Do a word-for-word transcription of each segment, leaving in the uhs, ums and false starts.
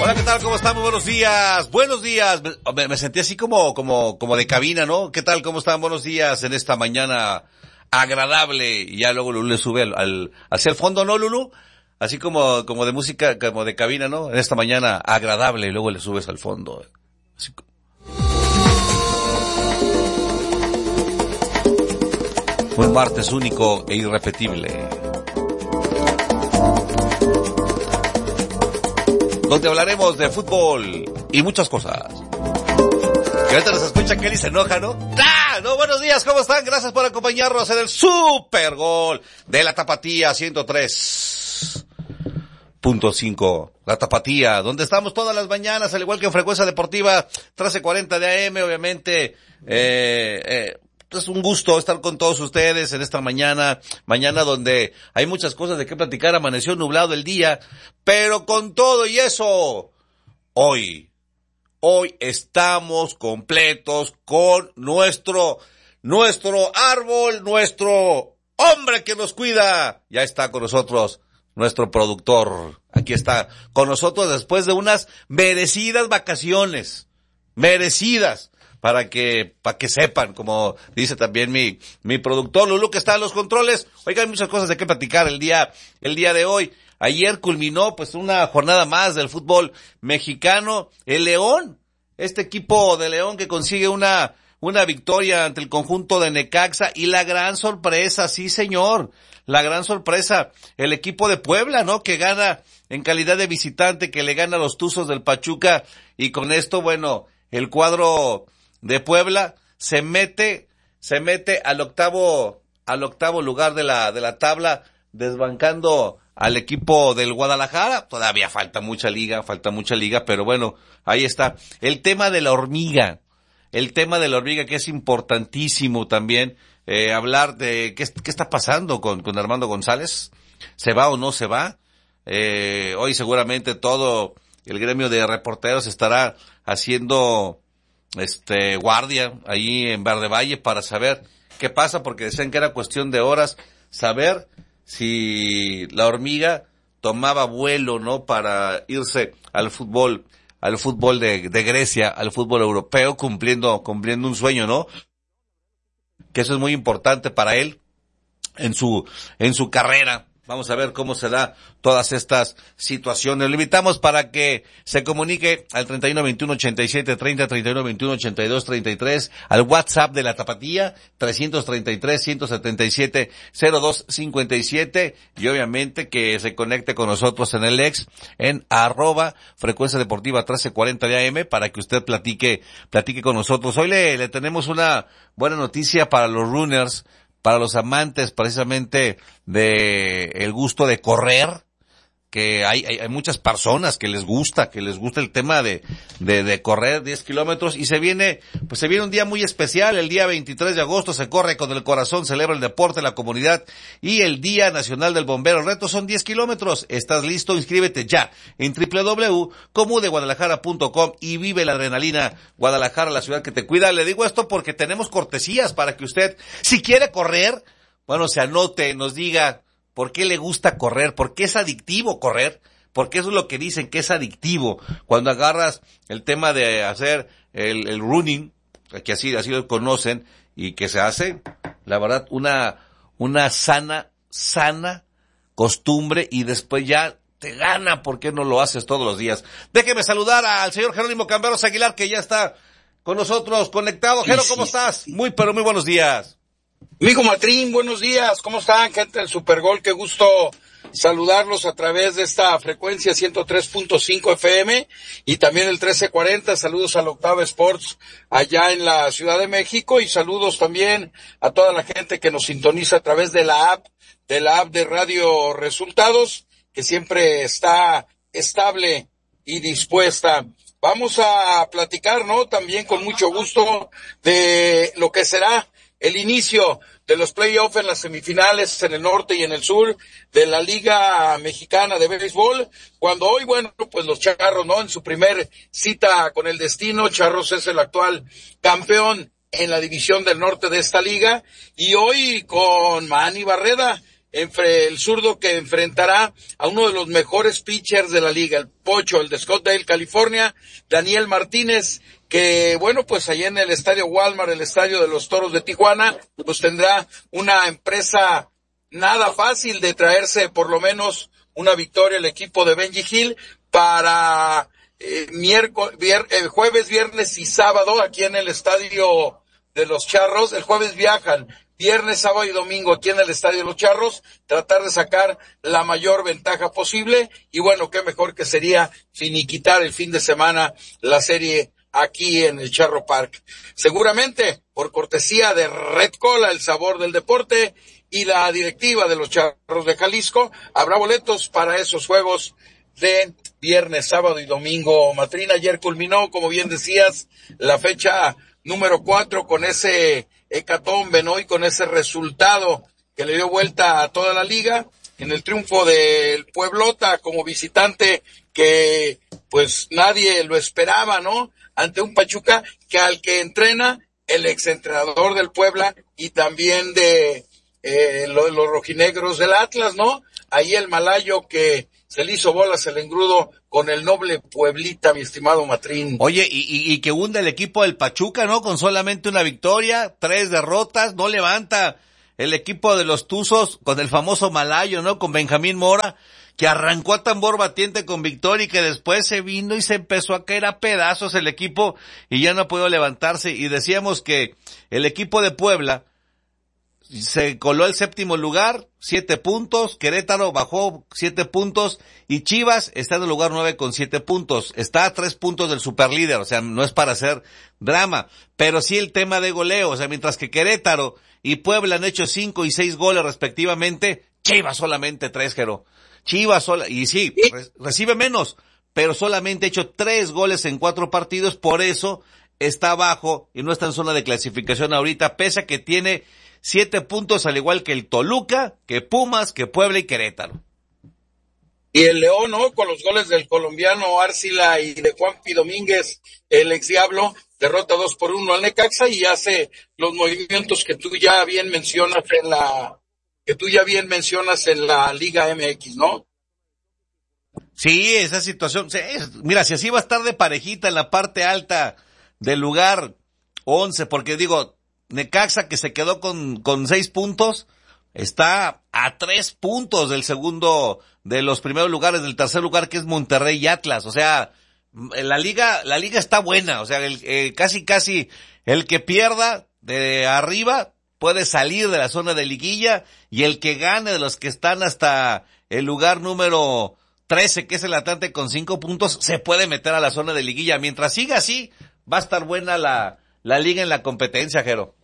Hola, ¿qué tal? ¿Cómo están? Muy buenos días. Buenos días. Me, me sentí así como, como, como de cabina, ¿no? ¿Qué tal? ¿Cómo están? Buenos días en esta mañana agradable. Y ya luego Lulú le sube al, al, hacia el fondo, ¿no, Lulú? Así como, como de música, como de cabina, ¿no? En esta mañana agradable y luego le subes al fondo. Así como... Un martes único e irrepetible, donde hablaremos de fútbol y muchas cosas. Que ahorita nos escucha Kelly, se enoja, ¿no? ¡Ah! No, buenos días, ¿cómo están? Gracias por acompañarnos en el Super Gol de la Tapatía ciento tres punto cinco. La Tapatía, donde estamos todas las mañanas, al igual que en Frecuencia Deportiva trece cuarenta de A M, obviamente. Eh, eh, Es un gusto estar con todos ustedes en esta mañana, mañana donde hay muchas cosas de qué platicar. Amaneció nublado el día, pero con todo y eso, hoy, hoy estamos completos con nuestro, nuestro árbol, nuestro hombre que nos cuida. Ya está con nosotros nuestro productor. Aquí está con nosotros después de unas merecidas vacaciones, merecidas. Para que, para que sepan, como dice también mi, mi productor Lulú, que está en los controles. Oigan, hay muchas cosas de qué platicar el día, el día de hoy. Ayer culminó, pues, una jornada más del fútbol mexicano. El León, este equipo de León que consigue una, una victoria ante el conjunto de Necaxa. Y la gran sorpresa, sí señor, la gran sorpresa, el equipo de Puebla, ¿no? Que gana en calidad de visitante, que le gana a los Tuzos del Pachuca. Y con esto, bueno, el cuadro de Puebla se mete, se mete al octavo, al octavo lugar de la, de la tabla, desbancando al equipo del Guadalajara. Todavía falta mucha liga, falta mucha liga, pero bueno, ahí está. El tema de la hormiga, el tema de la hormiga que es importantísimo también, eh, hablar de qué, qué está pasando con, con Armando González. ¿Se va o no se va? Eh, hoy seguramente todo el gremio de reporteros estará haciendo este guardia ahí en Verde Valle para saber qué pasa, porque decían que era cuestión de horas saber si la hormiga tomaba vuelo, ¿no? Para irse al fútbol, al fútbol de, de Grecia, al fútbol europeo, cumpliendo, cumpliendo un sueño, ¿no? Que eso es muy importante para él en su, en su carrera. Vamos a ver cómo se da todas estas situaciones. Lo invitamos para que se comunique al treinta y uno veintiuno ochenta y siete treinta, treinta y uno veintiuno ochenta y dos treinta y tres, al WhatsApp de la Tapatía, trescientos treinta y tres, ciento setenta y siete, cero dos cincuenta y siete, y obviamente que se conecte con nosotros en el ex, en arroba Frecuencia Deportiva trece cuarenta de A M, para que usted platique, platique con nosotros. Hoy le, le tenemos una buena noticia para los runners, para los amantes precisamente de el gusto de correr, que hay, hay, hay muchas personas que les gusta, que les gusta el tema de, de, de correr diez kilómetros, y se viene, pues se viene un día muy especial. El día veintitrés de agosto se corre con el corazón, celebra el deporte, la comunidad, y el Día Nacional del Bombero. El reto son diez kilómetros. ¿Estás listo? Inscríbete ya en doble u doble u doble u punto comu de guadalajara punto com y vive la adrenalina. Guadalajara, la ciudad que te cuida. Le digo esto porque tenemos cortesías para que usted, si quiere correr, bueno, se anote, nos diga por qué le gusta correr, por qué es adictivo correr, porque eso es lo que dicen, que es adictivo. Cuando agarras el tema de hacer el, el running, que así, así lo conocen, y que se hace, la verdad, una, una sana, sana costumbre, y después ya te gana, ¿por qué no lo haces todos los días? Déjeme saludar al señor Jerónimo Camberos Aguilar, que ya está con nosotros conectado. Jero, ¿cómo estás? Muy, pero muy buenos días. Mijo Matrín, buenos días, ¿cómo están, gente del Supergol? Qué gusto saludarlos a través de esta frecuencia ciento tres punto cinco F M y también el trece cuarenta. Saludos al Octava Sports allá en la Ciudad de México, y saludos también a toda la gente que nos sintoniza a través de la app, de la app de Radio Resultados, que siempre está estable y dispuesta. Vamos a platicar, ¿no? También con mucho gusto de lo que será el inicio de los playoffs en las semifinales en el norte y en el sur de la Liga Mexicana de Béisbol, cuando hoy, bueno, pues los Charros, ¿no? En su primer cita con el destino, Charros es el actual campeón en la división del norte de esta liga, y hoy con Manny Barreda, entre el zurdo que enfrentará a uno de los mejores pitchers de la liga, el Pocho, el de Scottsdale, California, Daniel Martínez, que bueno, pues allá en el estadio Walmart, el estadio de los Toros de Tijuana, pues tendrá una empresa nada fácil de traerse por lo menos una victoria el equipo de Benji Hill para eh, miércoles, vier, eh, jueves, viernes y sábado aquí en el estadio de los Charros. El jueves viajan, viernes, sábado y domingo aquí en el estadio de los Charros, tratar de sacar la mayor ventaja posible y bueno, qué mejor que sería finiquitar el fin de semana la serie aquí en el Charro Park. Seguramente, por cortesía de Red Cola, el sabor del deporte, y la directiva de los Charros de Jalisco, habrá boletos para esos juegos de viernes, sábado y domingo. Matrina, ayer culminó, como bien decías, la fecha número cuatro con ese hecatombe, ¿no? Y con ese resultado que le dio vuelta a toda la liga, en el triunfo del Pueblota como visitante que pues nadie lo esperaba, ¿no? Ante un Pachuca que al que entrena el exentrenador del Puebla y también de eh, los, los rojinegros del Atlas, ¿no? Ahí el malayo que se le hizo bolas el engrudo con el noble Pueblita, mi estimado Matrín. Oye, y, y, y que hunde el equipo del Pachuca, ¿no? Con solamente una victoria, tres derrotas, no levanta el equipo de los Tuzos con el famoso malayo, ¿no? Con Benjamín Mora, que arrancó a tambor batiente con victoria y que después se vino y se empezó a caer a pedazos el equipo y ya no pudo levantarse. Y decíamos que el equipo de Puebla se coló el séptimo lugar, siete puntos, Querétaro bajó siete puntos y Chivas está en el lugar nueve con siete puntos, está a tres puntos del superlíder, o sea, no es para hacer drama, pero sí el tema de goleo, o sea, mientras que Querétaro y Puebla han hecho cinco y seis goles respectivamente, Chivas solamente tres, Jero. Chivas sola, y sí, re- recibe menos, pero solamente ha hecho tres goles en cuatro partidos, por eso está abajo y no está en zona de clasificación ahorita, pese a que tiene siete puntos al igual que el Toluca, que Pumas, que Puebla y Querétaro. Y el León, ¿no? Con los goles del colombiano Arcila y de Juanpi Domínguez, el ex Diablo, derrota dos por uno al Necaxa y hace los movimientos que tú ya bien mencionas en la, que tú ya bien mencionas en la Liga M X, ¿no? Sí, esa situación, sí, mira, si así va a estar de parejita en la parte alta del lugar once, porque digo, Necaxa que se quedó con, con seis puntos, está a tres puntos del segundo, de los primeros lugares, del tercer lugar que es Monterrey y Atlas, o sea, la liga, la liga está buena, o sea, el, eh, casi casi el que pierda de arriba puede salir de la zona de liguilla y el que gane de los que están hasta el lugar número trece, que es el Atlante con cinco puntos, se puede meter a la zona de liguilla. Mientras siga así, va a estar buena la, la liga en la competencia, Jero.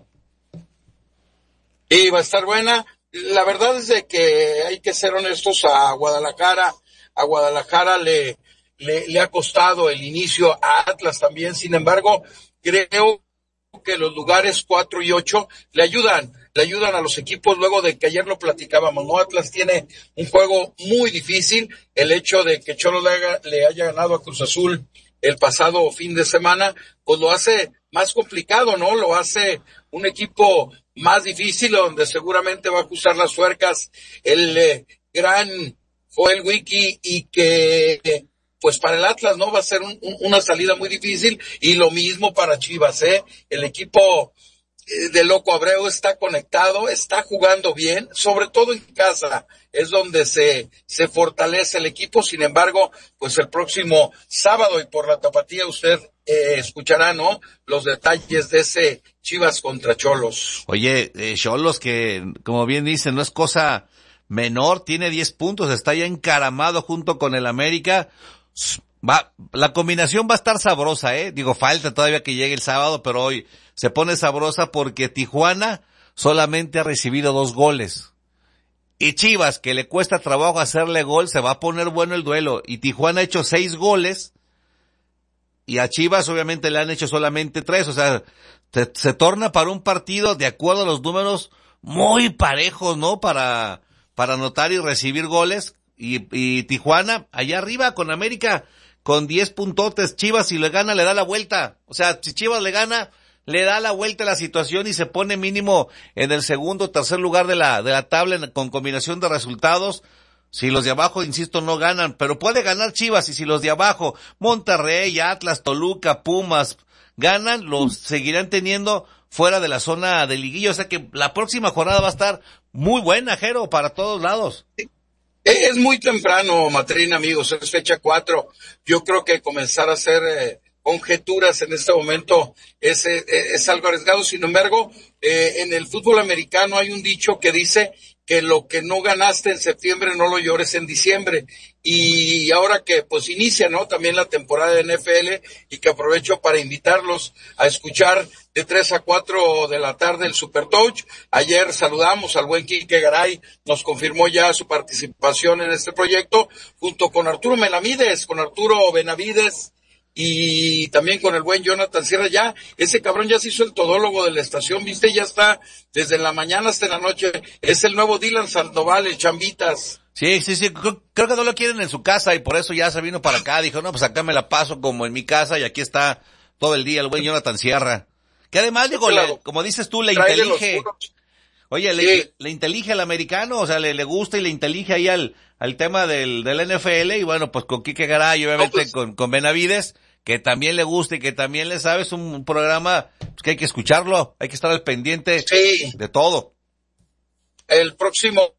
Y va a estar buena. La verdad es de que hay que ser honestos a Guadalajara. A Guadalajara le, le, le ha costado el inicio, a Atlas también. Sin embargo, creo que los lugares cuatro y ocho le ayudan, le ayudan a los equipos luego de que ayer lo platicábamos, ¿no? Atlas tiene un juego muy difícil. El hecho de que Cholos le, haga, le haya ganado a Cruz Azul el pasado fin de semana, pues lo hace más complicado, ¿no? Lo hace un equipo más difícil, donde seguramente va a ajustar las tuercas el eh, gran Joel Wiki y que, eh, pues para el Atlas, ¿no? Va a ser un, un, una salida muy difícil y lo mismo para Chivas, ¿eh? El equipo eh, de Loco Abreu está conectado, está jugando bien, sobre todo en casa, es donde se, se fortalece el equipo. Sin embargo, pues el próximo sábado y por la tapatía usted eh, escuchará, ¿no? Los detalles de ese Chivas contra Cholos. Oye, eh, Cholos que, como bien dicen, no es cosa menor, tiene diez puntos, está ya encaramado junto con el América. Va, la combinación va a estar sabrosa, eh. Digo, falta todavía que llegue el sábado, pero hoy se pone sabrosa porque Tijuana solamente ha recibido dos goles. Y Chivas, que le cuesta trabajo hacerle gol, se va a poner bueno el duelo. Y Tijuana ha hecho seis goles, y a Chivas obviamente le han hecho solamente tres. O sea, se, se torna para un partido, de acuerdo a los números, muy parejos, ¿no? Para, para anotar y recibir goles. Y, y Tijuana, allá arriba con América, con diez puntotes. Chivas, si le gana, le da la vuelta. O sea, si Chivas le gana, le da la vuelta a la situación y se pone mínimo en el segundo o tercer lugar de la, de la tabla en, con combinación de resultados. Si los de abajo, insisto, no ganan, pero puede ganar Chivas, y si los de abajo, Monterrey, Atlas, Toluca, Pumas, ganan, los seguirán teniendo fuera de la zona de liguilla. O sea que la próxima jornada va a estar muy buena, Jero, para todos lados. Es muy temprano, Matrín, amigos, es fecha cuatro. Yo creo que comenzar a hacer eh, conjeturas en este momento es, es, es algo arriesgado. Sin embargo, eh, en el fútbol americano hay un dicho que dice que lo que no ganaste en septiembre no lo llores en diciembre. Y ahora que pues inicia, ¿no?, también la temporada de N F L, y que aprovecho para invitarlos a escuchar de tres a cuatro de la tarde el Super Touch. Ayer saludamos al buen Quique Garay, nos confirmó ya su participación en este proyecto, junto con Arturo Benavides, con Arturo Benavides, y también con el buen Jonathan Sierra. Ya, ese cabrón ya se hizo el todólogo de la estación, viste, ya está desde la mañana hasta la noche. Es el nuevo Dylan Sandoval, el Chambitas. Sí, sí, sí, creo, creo que no lo quieren en su casa y por eso ya se vino para acá. Dijo, no, pues acá me la paso como en mi casa y aquí está todo el día el buen Jonathan Sierra. Que además, digo, le, como dices tú, le intelige. Oye, le, sí. le intelige al americano, o sea, le, le gusta y le intelige ahí al, al tema del, del N F L, y bueno, pues con Quique Garay, obviamente no, pues, con, con Benavides, que también le gusta y que también le sabe, es un, un programa pues, que hay que escucharlo, hay que estar al pendiente sí. de todo. El próximo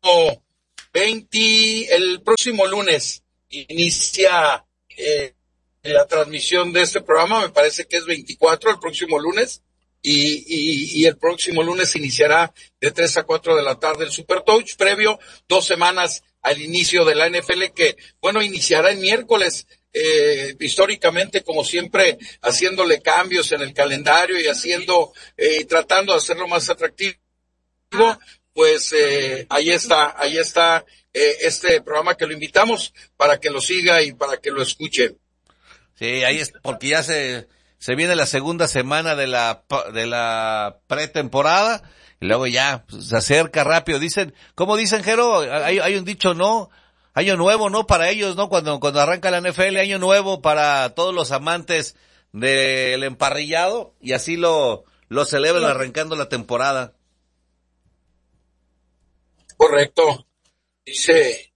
veinte, el próximo lunes inicia eh, la transmisión de este programa, me parece que es veinticuatro, el próximo lunes. Y, y, y el próximo lunes iniciará de tres a cuatro de la tarde el Super Touch, previo dos semanas al inicio de la N F L, que, bueno, iniciará el miércoles, eh, históricamente, como siempre, haciéndole cambios en el calendario y haciendo, eh, tratando de hacerlo más atractivo. Pues, eh, ahí está, ahí está, eh, este programa que lo invitamos para que lo siga y para que lo escuche. Sí, ahí es, porque ya se... Se viene la segunda semana de la de la pretemporada y luego ya pues, se acerca rápido. Dicen, ¿cómo dicen, Jero? Hay, hay un dicho, ¿no? Año nuevo, ¿no? Para ellos, ¿no? Cuando cuando arranca la N F L, año nuevo para todos los amantes del emparrillado, y así lo lo celebran arrancando la temporada. Correcto. Dice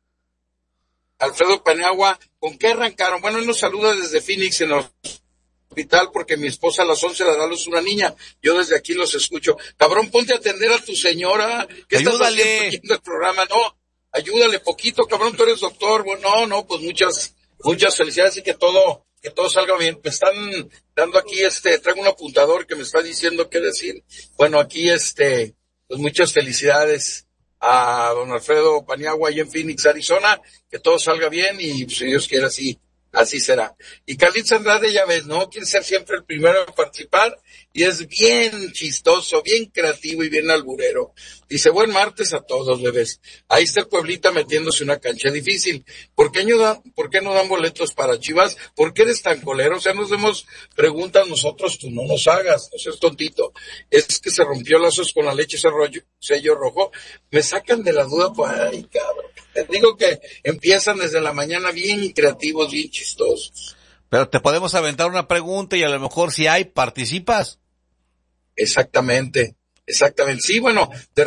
Alfredo Paniagua, ¿con qué arrancaron? Bueno, él nos saluda desde Phoenix en los hospital porque mi esposa a las once le da a luz una niña. Yo desde aquí los escucho. Cabrón, ponte a atender a tu señora. ¿Qué ayúdale. Estás haciendo el programa? No, ayúdale poquito, cabrón, tú eres doctor. Bueno, no, no, pues muchas, muchas felicidades y que todo, que todo salga bien. Me están dando aquí, este, traigo un apuntador que me está diciendo qué decir. Bueno, aquí, este, pues muchas felicidades a don Alfredo Paniagua y en Phoenix, Arizona. Que todo salga bien y, pues, si Dios quiere, así Así será. Y Carlitos Andrade, ya ves, ¿no? Quiere ser siempre el primero en participar y es bien chistoso, bien creativo y bien alburero. Dice, buen martes a todos, bebés. Ahí está el Pueblita metiéndose una cancha difícil. ¿Por qué, no dan, ¿Por qué no dan boletos para Chivas? ¿Por qué eres tan colero? O sea, nos demos preguntas nosotros, tú no nos hagas, no seas tontito. Es que se rompió lazos con la leche, ese rollo, sello rojo. Me sacan de la duda, pues, ay, cabrón. Te digo que empiezan desde la mañana bien creativos, bien chistosos. Pero te podemos aventar una pregunta y a lo mejor si hay, participas. Exactamente, exactamente. Sí, bueno, de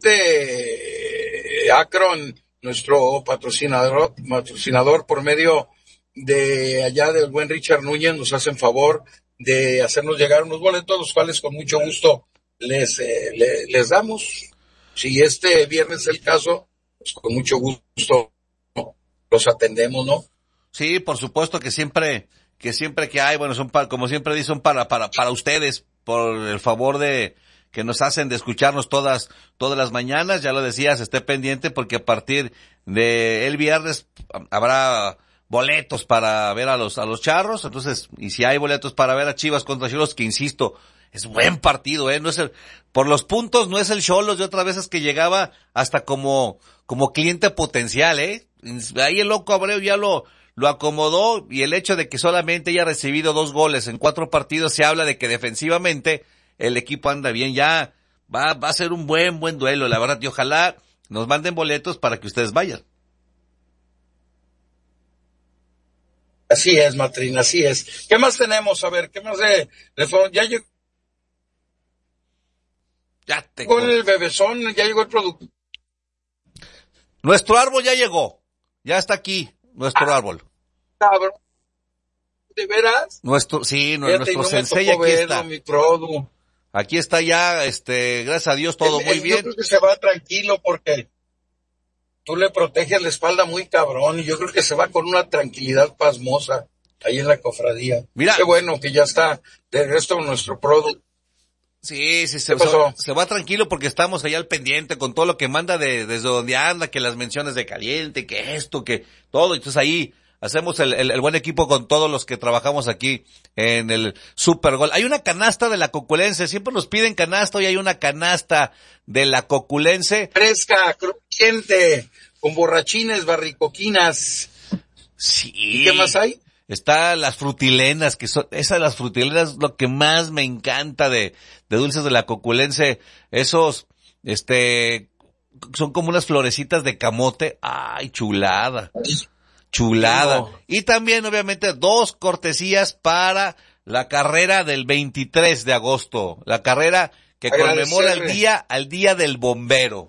repente eh, Akron, nuestro patrocinador, patrocinador por medio de allá del buen Richard Núñez, nos hacen favor de hacernos llegar unos boletos, los cuales con mucho gusto les, eh, le, les damos. Si este viernes es el caso, pues con mucho gusto los atendemos, ¿no? Sí, por supuesto que siempre, que siempre que hay, bueno, son para, como siempre dicen, son para, para, para ustedes, por el favor de, que nos hacen de escucharnos todas, todas las mañanas. Ya lo decías, esté pendiente porque a partir de el viernes habrá boletos para ver a los, a los Charros. Entonces, y si hay boletos para ver a Chivas contra Xolos, que insisto, es buen partido, eh, no es el, por los puntos no es el Xolos de otras veces que llegaba hasta como, como cliente potencial, eh. Ahí el loco Abreu ya lo, lo acomodó, y el hecho de que solamente haya recibido dos goles en cuatro partidos se habla de que defensivamente el equipo anda bien. Ya va, va a ser un buen, buen duelo, la verdad, y ojalá nos manden boletos para que ustedes vayan. Así es, Matrín, así es. ¿Qué más tenemos? A ver, ¿qué más de, de ya llegó Ya te Llegó el bebezón, ya llegó el producto. Nuestro árbol ya llegó. Ya está aquí, nuestro ah, árbol. Cabrón. ¿De veras? Nuestro, sí, no, Fíjate, nuestro no sensei aquí verlo, está. Mi produ. Aquí está ya, este, gracias a Dios, todo él, muy él, bien. Yo creo que se va tranquilo porque tú le proteges la espalda muy cabrón y yo creo que se va con una tranquilidad pasmosa ahí en la cofradía. Mira. Qué bueno que ya está de resto nuestro producto. Sí, sí, se, se, se va tranquilo porque estamos allá al pendiente con todo lo que manda de, desde donde anda, que las menciones de caliente, que esto, que todo. Entonces ahí hacemos el, el, el buen equipo con todos los que trabajamos aquí en el Super Gol. Hay una canasta de la Coculense, siempre nos piden canasta, hoy hay una canasta de la Coculense. Fresca, crujiente, con borrachines, barricoquinas. Sí. ¿Y qué más hay? Está las frutilenas, que son, esas las frutilenas es lo que más me encanta de, de dulces de la Coculense. Esos, este, son como unas florecitas de camote. Ay, chulada. Chulada. No. Y también, obviamente, dos cortesías para la carrera del veintitrés de agosto. La carrera que conmemora el día, al día del bombero.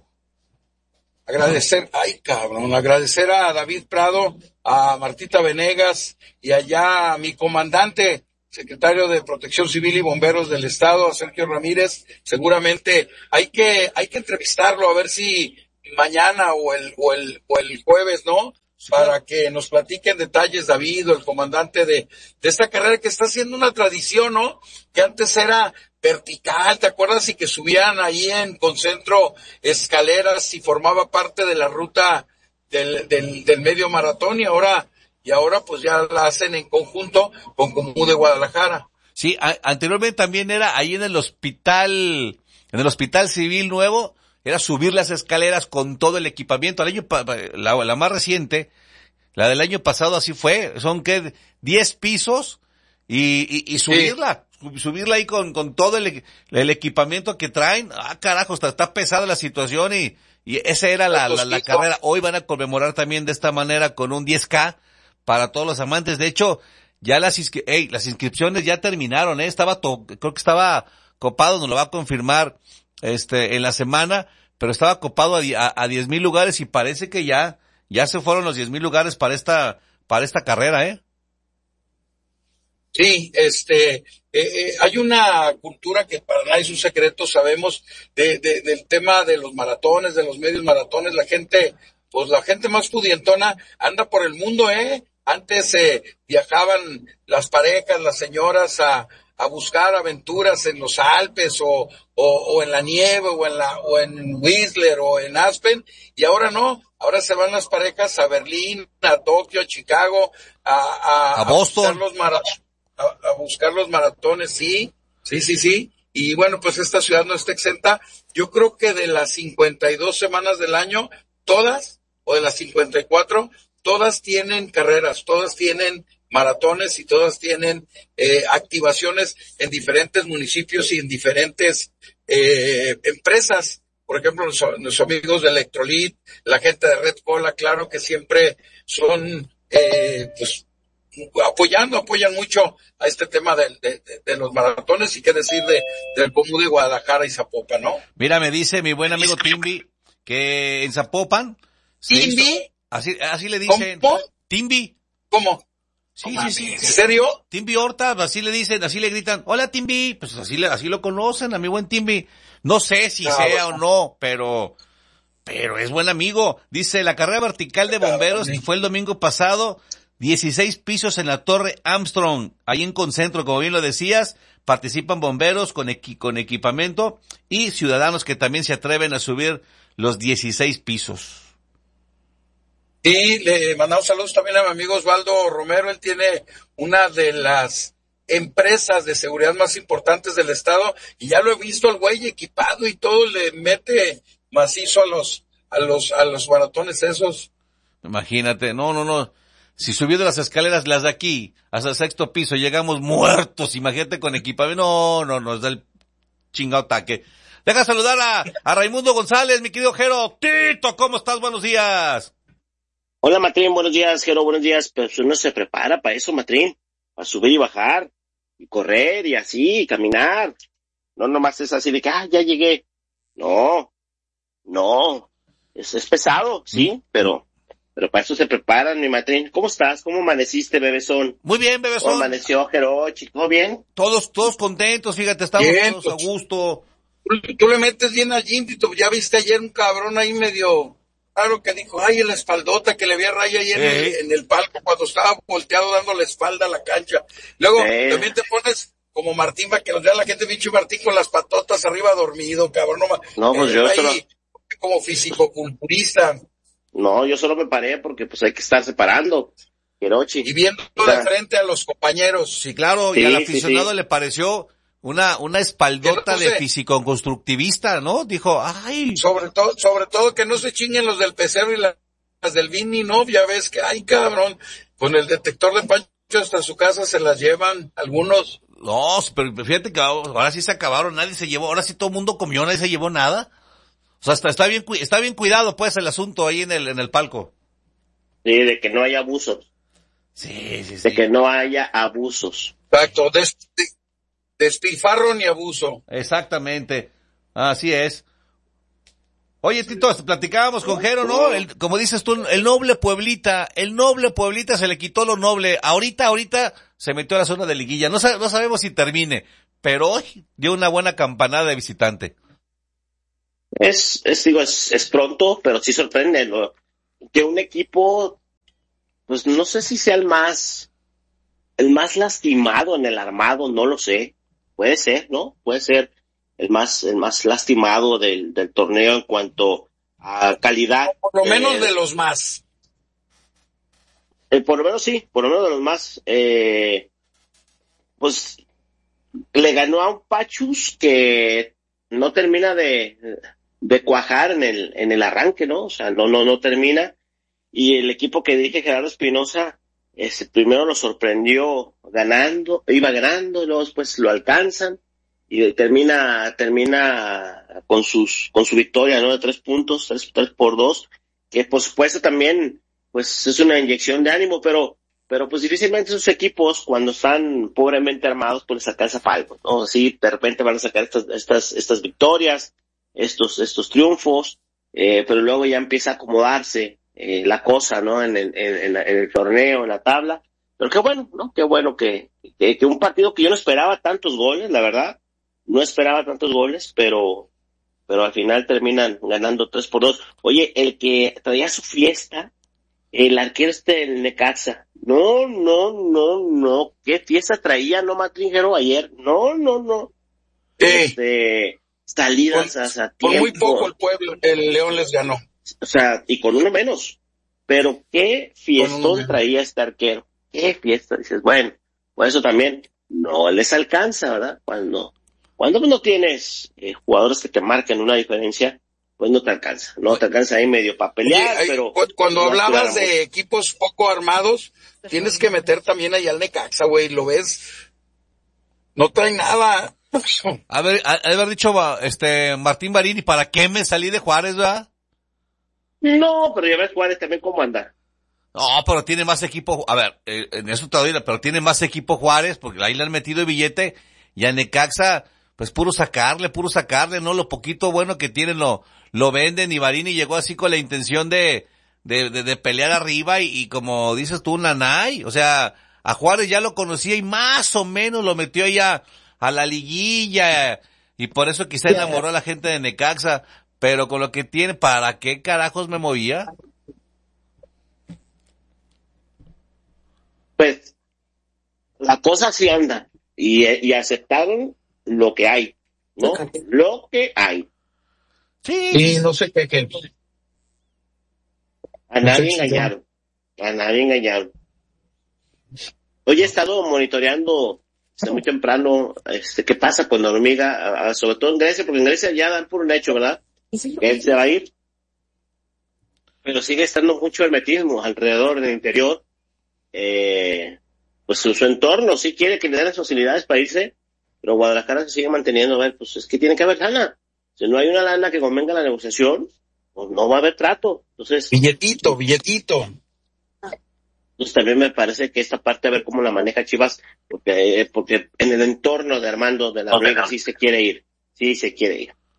Agradecer, ay cabrón, agradecer a David Prado, a Martita Venegas y allá a mi comandante, secretario de Protección Civil y Bomberos del Estado, a Sergio Ramírez. Seguramente hay que, hay que entrevistarlo a ver si mañana o el, o el, o el jueves, ¿no? Sí, para claro. Que nos platiquen detalles, David, o el comandante de, de esta carrera que está haciendo una tradición, ¿no? Que antes era vertical, ¿te acuerdas? Y que subían ahí en Concentro escaleras y formaba parte de la ruta del, del, del medio maratón y ahora, y ahora pues ya la hacen en conjunto con Comú de Guadalajara. Sí, a, anteriormente también era ahí en el hospital, en el hospital civil nuevo, era subir las escaleras con todo el equipamiento. El año, la, la más reciente, la del año pasado así fue, son que diez pisos y, y, y subirla. Sí. Subirla ahí con, con todo el, el equipamiento que traen. Ah, carajo, está, está pesada la situación y, y esa era la, la, la carrera. Hoy van a conmemorar también de esta manera con un diez K para todos los amantes. De hecho, ya las, inscri- hey, las inscripciones ya terminaron, eh. Estaba, to- creo que estaba copado, nos lo va a confirmar, este, en la semana, pero estaba copado a, a, a diez mil lugares y parece que ya, ya se fueron los diez mil lugares para esta, para esta carrera, eh. Sí, este, eh, eh, hay una cultura que para nadie es un secreto, sabemos, de, de, del tema de los maratones, de los medios maratones, la gente, pues la gente más pudientona anda por el mundo, ¿eh? Antes eh, viajaban las parejas, las señoras a, a buscar aventuras en los Alpes o, o, o en la nieve o en la, o en Whistler o en Aspen, y ahora no, ahora se van las parejas a Berlín, a Tokio, a Chicago, a, a, a Boston. A buscar los maratones. A, a buscar los maratones, sí, sí, sí, sí, y bueno, pues esta ciudad no está exenta. Yo creo que de las cincuenta y dos semanas del año, todas, o de las cincuenta y cuatro, todas tienen carreras, todas tienen maratones y todas tienen eh, activaciones en diferentes municipios y en diferentes eh, empresas. Por ejemplo, los, los amigos de Electrolit, la gente de Red Cola, claro que siempre son, eh, pues, apoyando, apoyan mucho a este tema de, de, de, de los maratones y qué decir de, del Comú de Guadalajara y Zapopan, ¿no? Mira, me dice mi buen amigo Timbi que en Zapopan... ¿Timbi? Hizo, así, así le dicen. ¿Cómo? Timbi. ¿Cómo? Sí, ¿Cómo? sí, sí. ¿En serio? Timbi Horta, así le dicen, así le gritan, hola Timbi, pues así le, así lo conocen a mi buen Timbi. No sé si claro, sea bueno. o no, pero, pero es buen amigo. Dice, la carrera vertical de bomberos claro, fue el domingo pasado, dieciséis pisos en la Torre Armstrong, ahí en Concentro, como bien lo decías, participan bomberos con, equi- con equipamiento y ciudadanos que también se atreven a subir los dieciséis pisos. Sí, le mandamos saludos también a mi amigo Osvaldo Romero, él tiene una de las empresas de seguridad más importantes del estado y ya lo he visto al güey equipado y todo, le mete macizo a los, a los, a los maratones esos. Imagínate, no, no, no. Si subiendo las escaleras, las de aquí, hasta el sexto piso, llegamos muertos, imagínate con equipamiento, no, no, nos da el chingado ataque. Deja saludar a, a Raimundo González, mi querido Jero. Tito, ¿cómo estás? Buenos días. Hola, Matrín, buenos días, Jero, buenos días. Pero uno se prepara para eso, Matrín, para subir y bajar, y correr, y así, y caminar. No nomás es así de que, ah, ya llegué. No, no, es, es pesado, sí, ¿Mm? pero, pero para eso se preparan, mi Matrín. ¿Cómo estás? ¿Cómo amaneciste, bebezón? Muy bien, bebezón. ¿Cómo amaneció, Jerochi? ¿Todo bien? Todos, todos contentos, fíjate, estamos bien, todos a gusto. Tú, tú le metes bien al gym, Tito. Ya viste ayer un cabrón ahí medio raro que dijo, ay, la espaldota que le había raya ayer en el, en el palco cuando estaba volteado dando la espalda a la cancha. Luego eh. también te pones como Martín para que nos vea la gente, pinche Martín con las patotas arriba dormido, cabrón. No, no pues eh, yo ahí, solo... como fisicoculturista. No, yo solo me paré porque pues hay que estar separando, Hirochi. Y viendo o sea, de frente a los compañeros. Sí, claro, sí, y al aficionado sí, sí. le pareció una una espaldota no sé, de fisicoconstructivista, ¿no? Dijo, ay. Sobre todo, sobre todo que no se chinguen los del Pecerro y la, las del Vini, ¿no? Ya ves que, ay, cabrón, con el detector de Pancho hasta su casa se las llevan algunos. No, pero fíjate que ahora sí se acabaron, nadie se llevó, ahora sí todo el mundo comió, nadie se llevó nada. O sea, está, está bien, está bien cuidado, pues, el asunto ahí en el, en el palco. Sí, de que no haya abusos. Sí, sí, sí. De que no haya abusos. Exacto, des, despilfarro ni abuso. Exactamente, así es. Oye, Tito, platicábamos con Jero, ¿no? El, como dices tú, el noble Pueblita, el noble Pueblita se le quitó lo noble. Ahorita, ahorita se metió a la zona de liguilla. No, no sabemos si termine, pero hoy dio una buena campanada de visitante. Es, es digo, es, es pronto, pero sí sorprende, ¿no? Que un equipo, pues no sé si sea el más, el más lastimado en el armado, no lo sé. Puede ser, ¿no? Puede ser el más, el más lastimado del, del torneo en cuanto a calidad. Por lo menos eh, de los más. Eh, por lo menos sí, por lo menos de los más. Eh, pues le ganó a un Pachus que no termina de, de cuajar en el, en el arranque, ¿no? O sea, no, no, no termina. Y el equipo que dirige Gerardo Espinosa, este, primero lo sorprendió ganando, iba ganando, y luego después lo alcanzan. Y termina, termina con sus, con su victoria, ¿no? De tres puntos, tres, tres por dos, que por supuesto también, pues es una inyección de ánimo, pero, pero pues difícilmente esos equipos, cuando están pobremente armados, pues les alcanza para algo, ¿no? Así, de repente van a sacar estas, estas, estas victorias, estos, estos triunfos, eh, pero luego ya empieza a acomodarse, eh, la cosa, ¿no? En el, en, en, en el torneo, en la tabla. Pero qué bueno, ¿no? Qué bueno que, que, que un partido que yo no esperaba tantos goles, la verdad. No esperaba tantos goles, pero pero al final terminan ganando tres por dos. Oye, el que traía su fiesta, el arquero este del Necaxa. No, no, no, no. ¿Qué fiesta traía, no, Matringero, ayer? No, no, no. Eh, este, salidas con, a tiempo. Por muy poco el pueblo, el León les ganó. O sea, y con uno menos. Pero qué fiestón traía este arquero. Qué fiesta. Dices, bueno, por eso también no les alcanza, ¿verdad? Cuando... Cuando no tienes eh, jugadores que te marquen una diferencia, pues no te alcanza, no te alcanza ahí medio para pelear, Oye, pero... Cuando no hablabas de equipos poco armados, tienes que meter también ahí al Necaxa, güey, lo ves, no trae nada. A ver, a, a haber dicho este Martín Barini, ¿para qué me salí de Juárez, verdad? No, pero ya ves Juárez también cómo anda. No, pero tiene más equipo, a ver, eh, en eso te doy, pero tiene más equipo Juárez, porque ahí le han metido el billete, y a Necaxa... Pues puro sacarle, puro sacarle, ¿no? Lo poquito bueno que tienen lo, lo venden y Barini llegó así con la intención de, de, de, de pelear arriba y, y como dices tú, Nanay, o sea, a Juárez ya lo conocía y más o menos lo metió ya a la liguilla y por eso quizá enamoró a la gente de Necaxa, pero con lo que tiene, ¿para qué carajos me movía? Pues, la cosa sí anda y, y aceptaron lo que hay, ¿no? Okay. Lo que hay. Sí. Sí, no sé qué, qué. A nadie engañaron. A nadie engañaron. Hoy he estado monitoreando desde muy temprano, este, qué pasa con la hormiga, sobre todo en Grecia, porque en Grecia ya dan por un hecho, ¿verdad? Que él se va a ir. Pero sigue estando mucho hermetismo alrededor del interior. Eh, pues su, su entorno sí quiere que le den las facilidades para irse. Pero Guadalajara se sigue manteniendo, a ver, pues es que tiene que haber lana. Si no hay una lana que convenga la negociación, pues no va a haber trato. Entonces, billetito, billetito. Entonces también me parece que esta parte a ver cómo la maneja Chivas, porque, eh, porque en el entorno de Armando de la Vega sí se quiere ir, sí se quiere ir.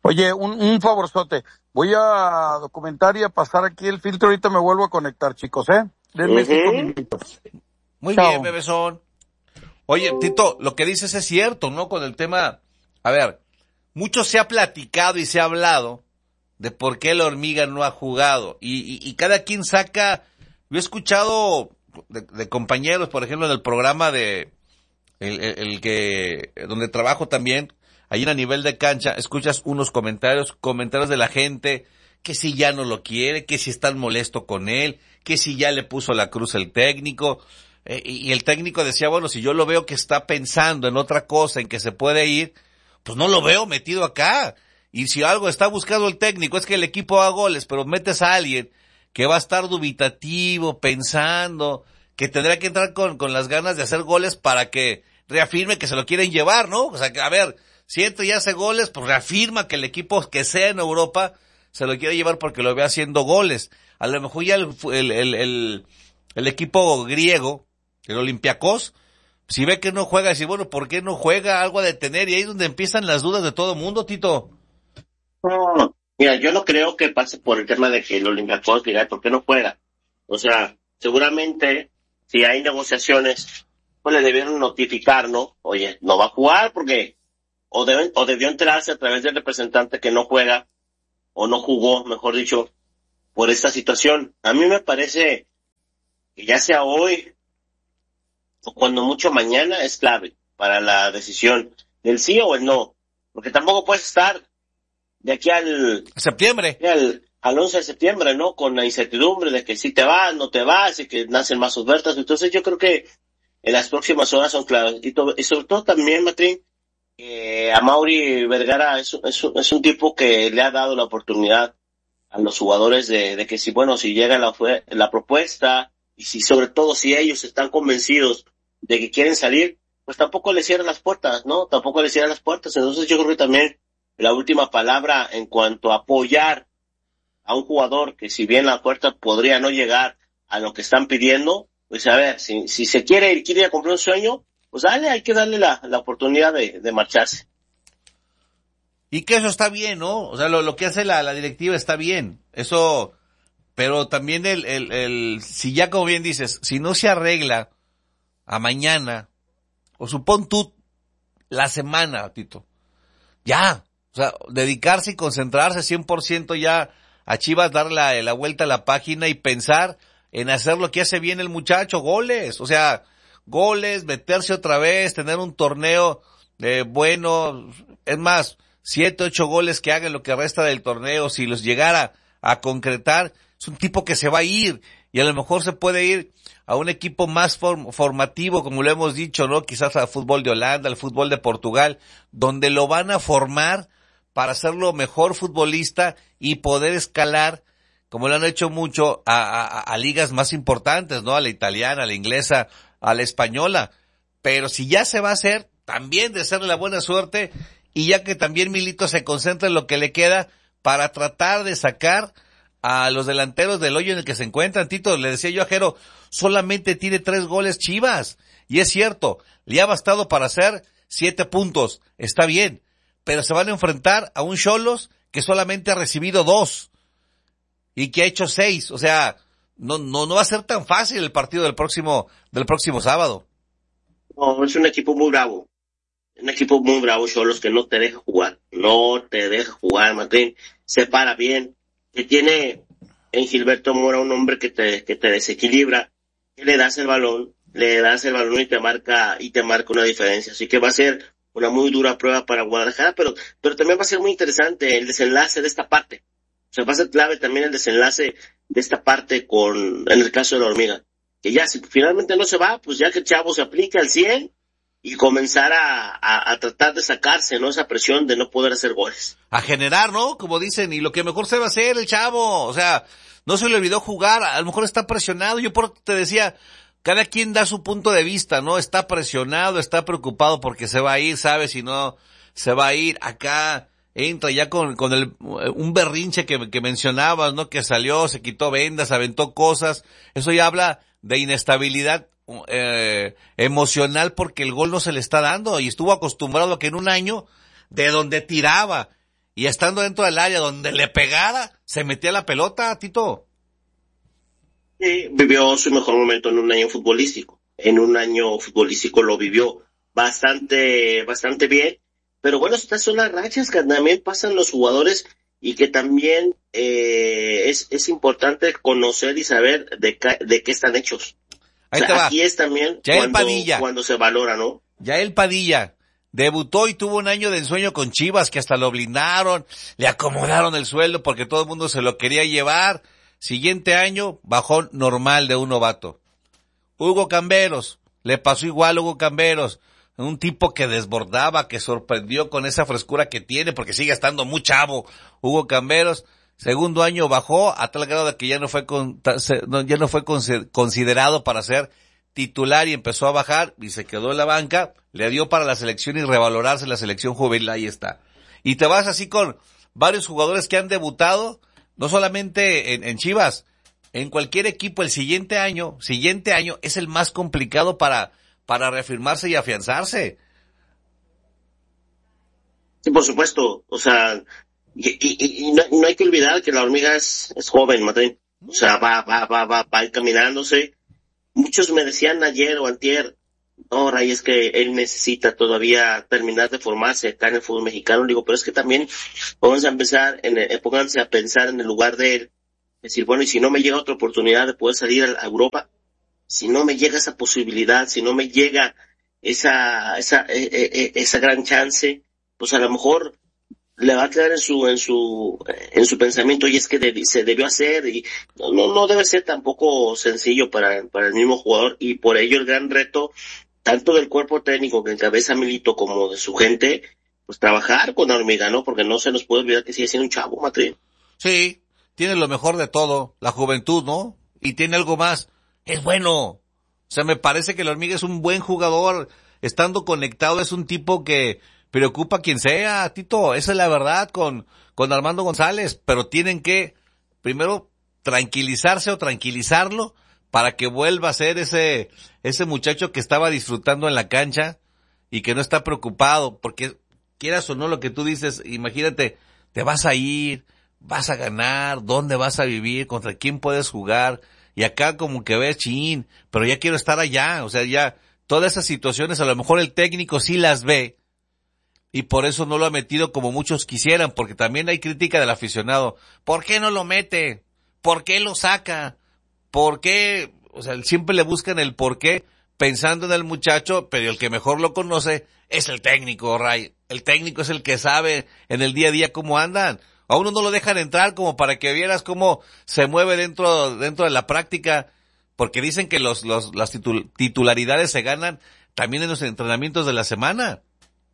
Oye, un, un favorzote. Voy a documentar y a pasar aquí el filtro. Ahorita me vuelvo a conectar, chicos, ¿eh? Denme Ujú. cinco minutos. Muy Chao. bien, bebezón. Oye, Tito, lo que dices es cierto, ¿no? Con el tema, a ver, mucho se ha platicado y se ha hablado de por qué la hormiga no ha jugado. Y, y, y cada quien saca, yo he escuchado de, de compañeros, por ejemplo, en el programa de, el, el, el que, donde trabajo también, ahí a nivel de cancha, escuchas unos comentarios, comentarios de la gente, que si ya no lo quiere, que si están molesto con él, que si ya le puso la cruz el técnico, eh, y el técnico decía, bueno, si yo lo veo que está pensando en otra cosa, en que se puede ir, pues no lo veo metido acá. Y si algo está buscando el técnico es que el equipo haga goles, pero metes a alguien que va a estar dubitativo, pensando, que tendrá que entrar con, con las ganas de hacer goles para que reafirme que se lo quieren llevar, ¿no? O sea, que a ver, si entra y hace goles, pues reafirma que el equipo que sea en Europa se lo quiere llevar porque lo ve haciendo goles. A lo mejor ya el, el, el, el, el equipo griego, el Olympiacos, si ve que no juega, dice, bueno, ¿por qué no juega? Algo a detener, y ahí es donde empiezan las dudas de todo el mundo, Tito. No, mira, yo no creo que pase por el tema de que el Olympiacos diga, ¿por qué no juega? O sea, seguramente, si hay negociaciones, pues le debieron notificar, ¿no? Oye, no va a jugar porque, o deben, o debió enterarse a través del representante que no juega, o no jugó, mejor dicho, por esta situación. A mí me parece que ya sea hoy, o cuando mucho mañana, es clave para la decisión del sí o el no. Porque tampoco puedes estar de aquí al Septiembre. al, al once de septiembre, ¿no? Con la incertidumbre de que si te vas, no te vas, y que nacen más ofertas. Entonces yo creo que en las próximas horas son claves. Y, to- y sobre todo también, Matrín, eh, a Mauri Vergara es, un- es, un- es un tipo que le ha dado la oportunidad a los jugadores de, de que si, bueno, si llega la, fue- la propuesta, y si sobre todo si ellos están convencidos de que quieren salir, pues tampoco les cierran las puertas, ¿no? Tampoco les cierran las puertas. Entonces yo creo que también la última palabra en cuanto a apoyar a un jugador que si bien la puerta podría no llegar a lo que están pidiendo, pues a ver, si, si se quiere, quiere ir a cumplir un sueño, pues dale, hay que darle la, la oportunidad de, de marcharse. Y que eso está bien, ¿no? O sea, lo, lo que hace la, la directiva está bien. Eso, pero también el, el, el, si ya como bien dices, si no se arregla a mañana, o supón tú la semana, Tito, ya, o sea, dedicarse y concentrarse cien por ciento ya a Chivas, dar la, la vuelta a la página y pensar en hacer lo que hace bien el muchacho, goles, o sea, goles, meterse otra vez, tener un torneo eh, bueno, es más, siete, ocho goles que hagan lo que resta del torneo, si los llegara a concretar, es un tipo que se va a ir, y a lo mejor se puede ir a un equipo más form- formativo, como lo hemos dicho, ¿no? Quizás al fútbol de Holanda, al fútbol de Portugal, donde lo van a formar para hacerlo mejor futbolista y poder escalar, como lo han hecho mucho, a, a, a ligas más importantes, ¿no? A la italiana, a la inglesa, a la española. Pero si ya se va a hacer, también desearle la buena suerte, y ya que también Milito se concentra en lo que le queda para tratar de sacar a los delanteros del hoyo en el que se encuentran. Tito, le decía yo a Jero, solamente tiene tres goles Chivas, y es cierto, le ha bastado para hacer siete puntos, está bien, pero se van a enfrentar a un Xolos que solamente ha recibido dos, y que ha hecho seis, o sea, no, no, no va a ser tan fácil el partido del próximo, del próximo sábado. No, es un equipo muy bravo. Un equipo muy bravo, son los que no te deja jugar. No te deja jugar, Martín. Se para bien. Que tiene en Gilberto Mora un hombre que te, que te desequilibra. Que le das el balón, le das el balón y te marca, y te marca una diferencia. Así que va a ser una muy dura prueba para Guadalajara, pero, pero también va a ser muy interesante el desenlace de esta parte. O sea, va a ser clave también el desenlace de esta parte con, en el caso de la hormiga. Que ya, si finalmente no se va, pues ya que el chavo se aplique al cien y comenzar a, a, a tratar de sacarse, ¿no? Esa presión de no poder hacer goles. A generar, ¿no? Como dicen, y lo que mejor se va a hacer el chavo, o sea, no se le olvidó jugar, a lo mejor está presionado, yo por te decía, cada quien da su punto de vista, ¿no? Está presionado, está preocupado porque se va a ir, sabe si no se va a ir, acá entra ya con, con el, un berrinche que, que mencionabas, ¿no? Que salió, se quitó vendas, aventó cosas, eso ya habla de inestabilidad eh, emocional porque el gol no se le está dando y estuvo acostumbrado a que en un año de donde tiraba y estando dentro del área donde le pegara, se metía la pelota, Tito. Sí, vivió su mejor momento en un año futbolístico. En un año futbolístico lo vivió bastante, bastante bien. Pero bueno, estas son las rachas que también pasan los jugadores y que también eh, es, es importante conocer y saber de, ca- de qué están hechos. Ahí O te sea, va. aquí es también Yael cuando, Padilla. cuando se valora, ¿no? Yael Padilla debutó y tuvo un año de ensueño con Chivas, que hasta lo blindaron, le acomodaron el sueldo porque todo el mundo se lo quería llevar. Siguiente año, bajón normal de un novato. Hugo Camberos, le pasó igual a Hugo Camberos, un tipo que desbordaba, que sorprendió con esa frescura que tiene, porque sigue estando muy chavo. Hugo Camberos, segundo año bajó a tal grado de que ya no fue con, ya no fue considerado para ser titular y empezó a bajar y se quedó en la banca, le dio para la selección y revalorarse en la selección juvenil, ahí está. Y te vas así con varios jugadores que han debutado, no solamente en, en Chivas, en cualquier equipo el siguiente año, siguiente año es el más complicado para, para reafirmarse y afianzarse. Sí, por supuesto. O sea, y, y, y no, no hay que olvidar que la hormiga es, es joven, Matrín. O sea, va, va, va, va, va encaminándose. Muchos me decían ayer o antier, no, Ray, es que él necesita todavía terminar de formarse acá en el fútbol mexicano. Digo, pero es que también pónganse a empezar en el, pónganse a pensar en el lugar de él. Decir, bueno, y si no me llega otra oportunidad de poder salir a Europa, si no me llega esa posibilidad, si no me llega esa, esa, eh, eh, esa gran chance, pues a lo mejor le va a quedar en su, en su, en su pensamiento, y es que de, se debió hacer, y no, no debe ser tampoco sencillo para, para el mismo jugador, y por ello el gran reto, tanto del cuerpo técnico que encabeza Milito como de su gente, pues trabajar con la hormiga, ¿no? Porque no se nos puede olvidar que sigue siendo un chavo, Matrín. Sí, tiene lo mejor de todo, la juventud, ¿no? Y tiene algo más, es bueno. O sea, me parece que la hormiga es un buen jugador, estando conectado es un tipo que preocupa a quien sea, Tito, esa es la verdad con, con Armando González, pero tienen que primero tranquilizarse o tranquilizarlo para que vuelva a ser ese, ese muchacho que estaba disfrutando en la cancha y que no está preocupado, porque quieras o no lo que tú dices, imagínate, te vas a ir, vas a ganar, dónde vas a vivir, contra quién puedes jugar, y acá como que ves, chin, pero ya quiero estar allá, o sea, ya, todas esas situaciones a lo mejor el técnico sí las ve, y por eso no lo ha metido como muchos quisieran, porque también hay crítica del aficionado. ¿Por qué no lo mete? ¿Por qué lo saca? ¿Por qué? O sea, siempre le buscan el por qué, pensando en el muchacho, pero el que mejor lo conoce es el técnico, Ray. El técnico es el que sabe en el día a día cómo andan. A uno no lo dejan entrar como para que vieras cómo se mueve dentro, dentro de la práctica, porque dicen que los, los, las titul- titularidades se ganan también en los entrenamientos de la semana.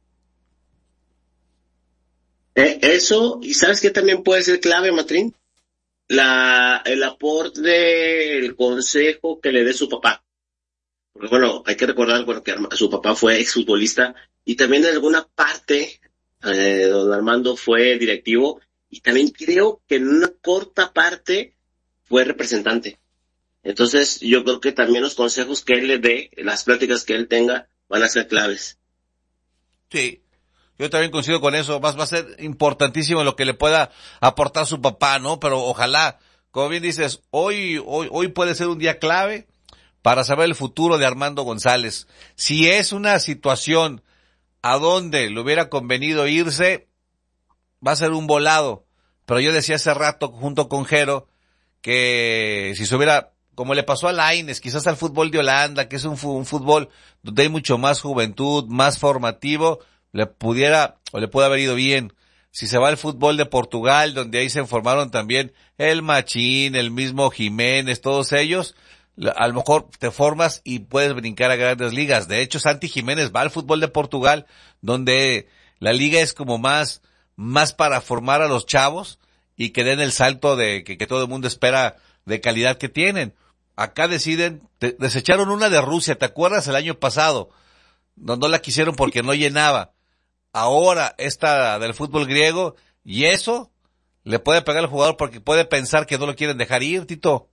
Eh, eso, y ¿sabes qué también puede ser clave, Matrín? La, el aporte, el consejo que le dé su papá. Porque bueno, hay que recordar bueno, que Arma- su papá fue exfutbolista y también en alguna parte eh, don Armando fue directivo y también creo que en una corta parte fue representante. Entonces yo creo que también los consejos que él le dé, las pláticas que él tenga, van a ser claves. Sí, yo también coincido con eso, más va a ser importantísimo lo que le pueda aportar su papá, ¿no? Pero ojalá, como bien dices, hoy, hoy, hoy puede ser un día clave para saber el futuro de Armando González. Si es una situación a donde le hubiera convenido irse, va a ser un volado. Pero yo decía hace rato, junto con Jero, que si se hubiera, como le pasó a Lainez, quizás al fútbol de Holanda, que es un, un fútbol donde hay mucho más juventud, más formativo, le pudiera, o le puede haber ido bien. Si se va al fútbol de Portugal, donde ahí se formaron también el Machín, el mismo Jiménez, todos ellos, a lo mejor te formas y puedes brincar a grandes ligas. De hecho, Santi Jiménez va al fútbol de Portugal, donde la liga es como más, más para formar a los chavos y que den el salto de que, que todo el mundo espera de calidad que tienen. Acá deciden, te, desecharon una de Rusia, ¿te acuerdas? El año pasado, no, no la quisieron porque no llenaba. Ahora esta del fútbol griego, y eso le puede pegar al jugador porque puede pensar que no lo quieren dejar ir, Tito.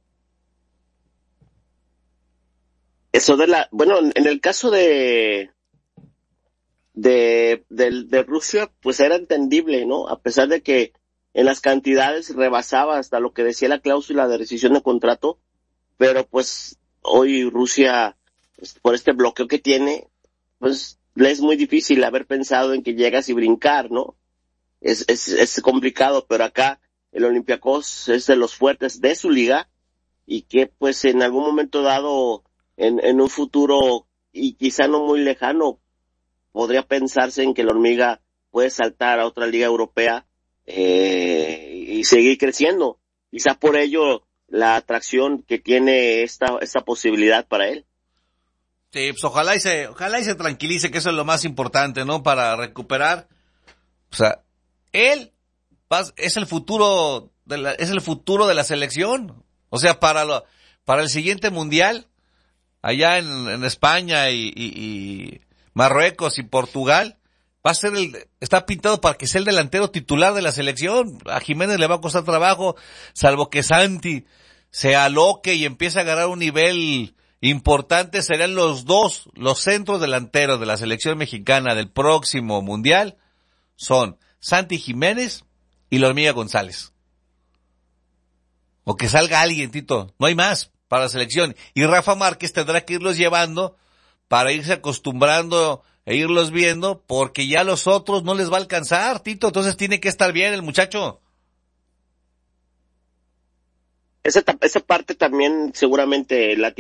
Eso de la, bueno, en el caso de de, de, de Rusia, pues era entendible, ¿no? A pesar de que en las cantidades rebasaba hasta lo que decía la cláusula de rescisión de contrato, pero pues hoy Rusia, pues, por este bloqueo que tiene, pues le es muy difícil haber pensado en que llegas y brincar, ¿no? Es, es, es complicado, pero acá el Olympiacos es de los fuertes de su liga y que pues en algún momento dado, en, en un futuro y quizá no muy lejano, podría pensarse en que la Hormiga puede saltar a otra liga europea eh, y seguir creciendo. Quizá por ello la atracción que tiene esta esta posibilidad para él. Sí, pues ojalá y se, ojalá y se tranquilice, que eso es lo más importante, ¿no? Para recuperar. O sea, él es el futuro de la, es el futuro de la selección. O sea, para lo, para el siguiente mundial, allá en, en España y, y, y Marruecos y Portugal, va a ser el, está pintado para que sea el delantero titular de la selección. A Jiménez le va a costar trabajo, salvo que Santi se aloque y empiece a agarrar un nivel importante. Serán los dos, los centros delanteros de la selección mexicana del próximo mundial, son Santi Jiménez y la Hormiga González. O que salga alguien, Tito, no hay más para la selección. Y Rafa Márquez tendrá que irlos llevando para irse acostumbrando e irlos viendo, porque ya los otros no les va a alcanzar, Tito. Entonces tiene que estar bien el muchacho. Esa, esa parte también seguramente la